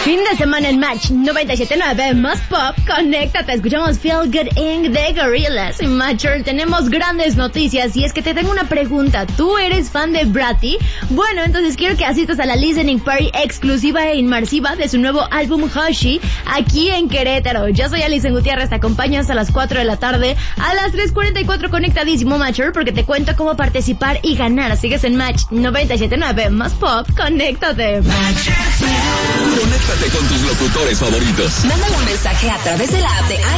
Fin de semana en Match 97.9, más pop, conéctate, escuchamos Feel Good Inc. de Gorillaz. En Matcher tenemos grandes noticias y es que te tengo una pregunta. ¿Tú eres fan de Bratty? Bueno, entonces quiero que asistas a la listening party exclusiva e inmersiva de su nuevo álbum Hushie, aquí en Querétaro. Yo soy Alison Gutiérrez, te acompaño hasta las 4 de la tarde. A las 3:44 conectadísimo Matcher porque te cuento cómo participar y ganar. Sigues en Match 97.9, más pop, conéctate. Conéctate con tus locutores favoritos. Mándale un mensaje a través de la app de